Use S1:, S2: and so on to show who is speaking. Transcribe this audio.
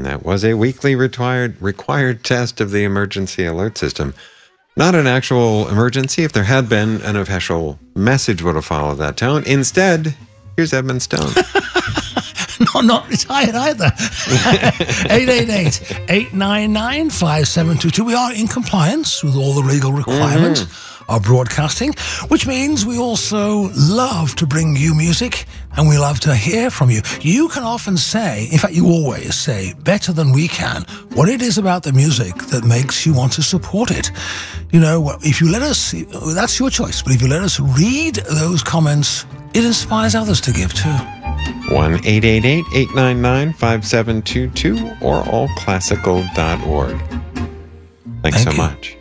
S1: And that was a weekly required test of the emergency alert system. Not an actual emergency. If there had been, an official message would have followed that tone. Instead, here's Edmund Stone.
S2: Not retired either. 888-899-5722. We are in compliance with all the legal requirements of broadcasting, which means we also love to bring you music and we love to hear from you. You can often say, in fact, you always say, better than we can, what it is about the music that makes you want to support it. You know, if you let us, that's your choice, but if you let us read those comments, it inspires others to give too.
S1: 1-888-899-5722 or allclassical.org. Thanks so much.